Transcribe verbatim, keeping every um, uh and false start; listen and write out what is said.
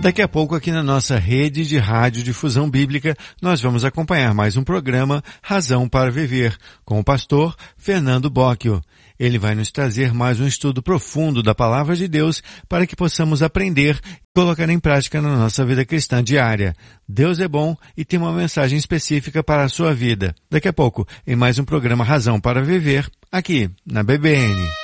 Daqui a pouco, aqui na nossa rede de rádio difusão bíblica, nós vamos acompanhar mais um programa Razão para Viver, com o pastor Fernando Bocchio. Ele vai nos trazer mais um estudo profundo da Palavra de Deus para que possamos aprender e colocar em prática na nossa vida cristã diária. Deus é bom e tem uma mensagem específica para a sua vida. Daqui a pouco, em mais um programa Razão para Viver, aqui na B B N.